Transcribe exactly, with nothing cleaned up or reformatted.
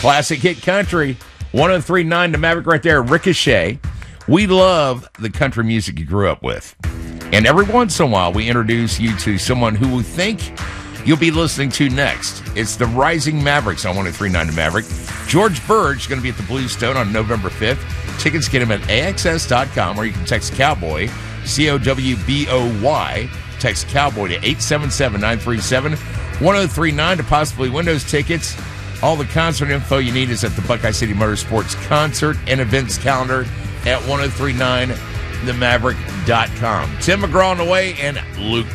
Classic hit country, one oh three point nine The Maverick right there, Ricochet. We love the country music you grew up with. And every once in a while, we introduce you to someone who we think you'll be listening to next. It's the Rising Mavericks on one oh three point nine The Maverick. George Burge is going to be at the Bluestone on November fifth. Tickets, get them at A X S dot com, or you can text Cowboy, C O W B O Y. Text Cowboy to eight seven seven, nine three seven, one oh three nine to possibly win those tickets. All the concert info you need is at the Buckeye City Motorsports concert and events calendar at ten thirty-nine the maverick dot com. Tim McGraw on the way, and Luke